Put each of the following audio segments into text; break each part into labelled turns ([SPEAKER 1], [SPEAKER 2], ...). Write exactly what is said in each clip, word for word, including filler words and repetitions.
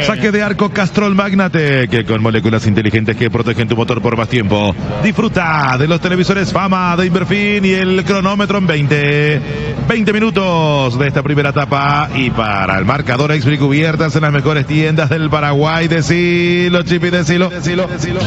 [SPEAKER 1] Saque de arco Castrol Magnate, que con moléculas inteligentes que protegen tu motor por más tiempo. Disfruta de los televisores Fama de Inverfin y el cronómetro en veinte. veinte minutos de esta primera etapa. Y para el marcador, Exfree cubiertas en las mejores tiendas del Paraguay. Decilo, Chipi, decilo. Decilo, decilo.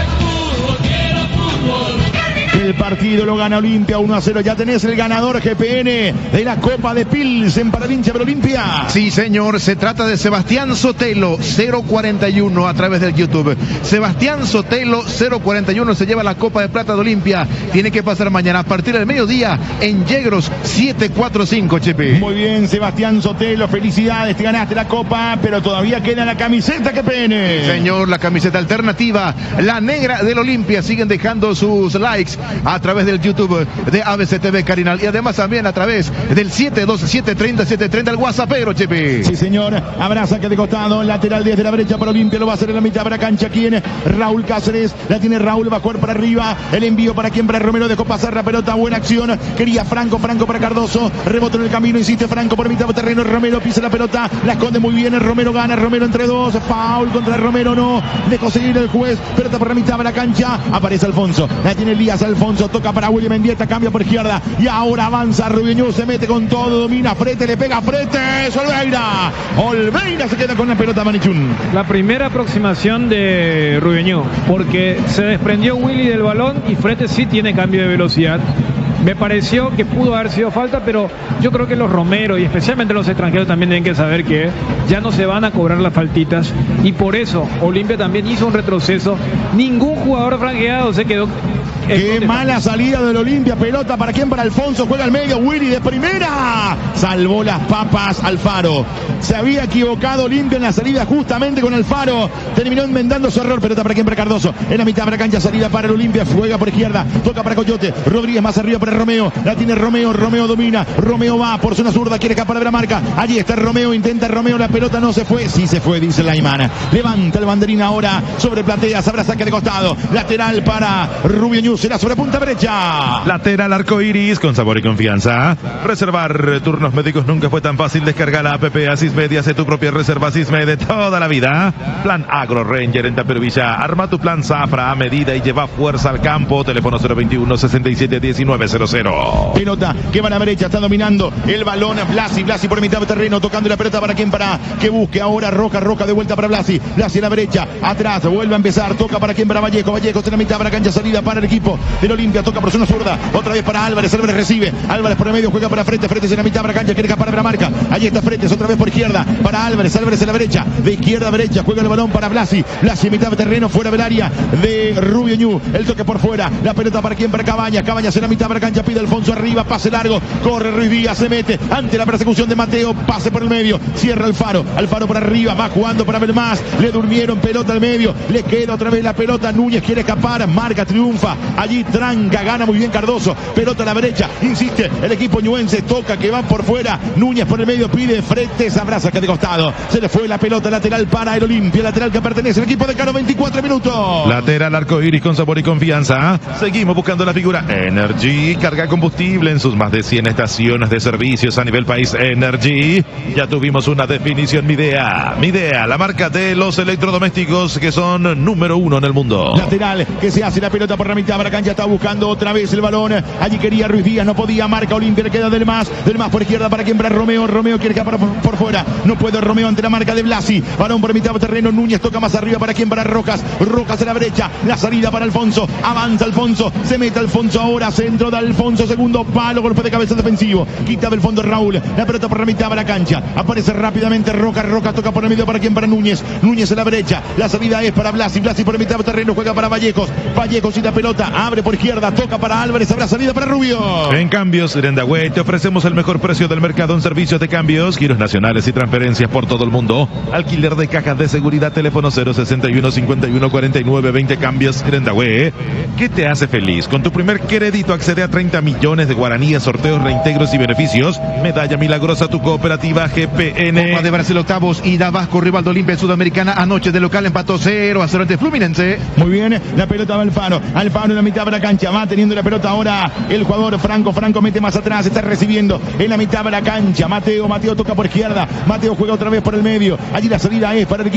[SPEAKER 2] El partido lo gana Olimpia uno a cero. Ya tenés el ganador G P N de la Copa de Pilsen para el hincha de Olimpia.
[SPEAKER 3] Sí, señor. Se trata de Sebastián Sotelo, cero cuarenta y uno a través del YouTube. Sebastián Sotelo, cero cuarenta y uno, se lleva la Copa de Plata de Olimpia. Tiene que pasar mañana a partir del mediodía en Yegros setecientos cuarenta y cinco, Chepe.
[SPEAKER 2] Muy bien, Sebastián Sotelo. Felicidades, te ganaste la Copa, pero todavía queda la camiseta G P N.
[SPEAKER 3] Señor, la camiseta alternativa, la negra del Olimpia. Siguen dejando sus likes a través del YouTube de A B C T V Carinal y además también a través del siete dos siete tres cero siete tres cero el WhatsAppero, Chepe.
[SPEAKER 2] Sí, señor. Habrá saque de costado, lateral desde la brecha para Olimpia, lo va a hacer en la mitad para cancha. ¿Quién? Raúl Cáceres, la tiene Raúl, va a jugar para arriba, el envío para quien, para Romero, dejó pasar la pelota, buena acción, quería Franco, Franco para Cardoso, rebote en el camino, insiste Franco por mitad de terreno, Romero pisa la pelota, la esconde muy bien, Romero gana, Romero entre dos, foul contra Romero, no, dejó seguir el juez, pelota por la mitad de la cancha, aparece Alfonso, la tiene Elías, Alfonso toca para William Mendieta, cambia por izquierda y ahora avanza Rubiñú, se mete con todo, domina Frete, le pega Frete, es Olveira, Olveira se queda con la pelota, Manichún.
[SPEAKER 4] La primera aproximación de Rubiñú, porque se desprendió Willy del balón y Frete sí tiene cambio de velocidad. Me pareció que pudo haber sido falta, pero yo creo que los Romero y especialmente los extranjeros también tienen que saber que ya no se van a cobrar las faltitas y por eso Olimpia también hizo un retroceso. Ningún jugador franqueado se quedó.
[SPEAKER 2] Qué mala salida del Olimpia, pelota para quién, para Alfonso, juega al medio, Willy de primera, salvó las papas Alfaro, se había equivocado Olimpia en la salida justamente con Alfaro, terminó enmendando su error, pelota para quién, para Cardoso, en la mitad de la cancha, salida para el Olimpia, juega por izquierda, toca para Coyote, Rodríguez más arriba para Romeo, la tiene Romeo, Romeo domina, Romeo va por zona zurda, quiere escapar de la marca, allí está Romeo, intenta Romeo, la pelota no se fue, sí se fue, dice Laimana, levanta el banderín ahora sobre Plateas, habrá saque de costado, lateral para Rubio News, será sobre punta derecha.
[SPEAKER 1] Lateral arcoiris con sabor y confianza. Reservar turnos médicos nunca fue tan fácil. Descarga la app Asismed y hace tu propia reserva Asismed de toda la vida. Plan Agro Ranger en Tapervilla. Arma tu plan Zafra a medida y lleva fuerza al campo. Teléfono cero veintiuno sesenta y siete diecinueve cero cero.
[SPEAKER 2] Pelota que va a la derecha, está dominando el balón Blasi, Blasi por mitad de terreno, tocando la pelota para quien, para que busque ahora Roca, Roca de vuelta para Blasi, Blasi a la derecha, atrás, vuelve a empezar, toca para quien, para Vallejo, Vallejo en la mitad para cancha, salida para el equipo del Olimpia, toca por zona zurda, otra vez para Álvarez, Álvarez recibe, Álvarez por el medio, juega para Frente, Frente en la mitad para cancha, quiere escapar de la marca, allí está Frente, otra vez por izquierda, para Álvarez, Álvarez en la derecha, de izquierda a derecha, juega el balón para Blasi, Blasi en mitad de terreno, fuera del área de Rubio Ñu, el toque por fuera, la pelota para quien, para Cabañas, Cabañas en la mitad para cancha, pide Alfonso arriba, pase largo, corre Ruiz Díaz, se mete ante la persecución de Mateo, pase por el medio, cierra Alfaro, Alfaro por arriba, va jugando para Belmás, le durmieron, pelota al medio, le queda otra vez la pelota, Núñez quiere escapar, marca, triunfa, allí tranca, gana muy bien Cardoso, pelota a la derecha, insiste el equipo ñuense, toca que va por fuera, Núñez por el medio, pide Frente, se abraza que de costado, se le fue la pelota lateral para el Olimpia, lateral que pertenece al equipo de Caro, veinticuatro minutos.
[SPEAKER 1] Lateral arcoiris con sabor y confianza. Seguimos buscando la figura Energy, carga combustible en sus más de cien estaciones de servicios a nivel país. Energy, ya tuvimos una definición. Midea, Midea, la marca de los electrodomésticos que son número uno en el mundo.
[SPEAKER 2] Lateral que se hace la pelota por la mitad de la cancha, está buscando otra vez el balón, allí quería Ruiz Díaz, no podía, marca Olimpia, le queda del más, del más por izquierda para quien, para Romeo, Romeo quiere escapar por, por fuera, no puede Romeo ante la marca de Blasi, balón por mitad de terreno, Núñez toca más arriba para quien, para Rojas, Rojas a la brecha, la salida para Alfonso, avanza Alfonso, se mete Alfonso ahora, centro de Alfonso, segundo palo, golpe de cabeza defensivo, quita del fondo Raúl, la pelota por la mitad de la cancha, aparece rápidamente Roca, Roca toca por el medio para quien, para Núñez, Núñez a la brecha, la salida es para Blasi, Blasi por la mitad de terreno, juega para Vallejos, Vallejos y la pelota, abre por izquierda, toca para Álvarez, habrá salida para Rubio.
[SPEAKER 1] En Cambios Rendagüey te ofrecemos el mejor precio del mercado en servicios de cambios, giros nacionales y transferencias por todo el mundo, alquiler de cajas de seguridad, teléfono cero sesenta y uno cincuenta y uno cuarenta y nueve veinte. Cambios Rendagüey. ¿Qué te hace feliz? Con tu primer crédito accede a treinta millones de guaraníes, sorteos, reintegros y beneficios. Medalla milagrosa tu cooperativa G P N.
[SPEAKER 3] Copa de Brasil octavos, ida Vasco, rival de Olimpia Sudamericana, anoche de local empató cero a cero ante Fluminense.
[SPEAKER 2] Muy bien, la pelota va Alfaro, Alfaro en la mitad de la cancha, va teniendo la pelota ahora el jugador Franco, Franco mete más atrás, está recibiendo en la mitad de la cancha, Mateo, Mateo toca por izquierda, Mateo juega otra vez por el medio, allí la salida es para el equipo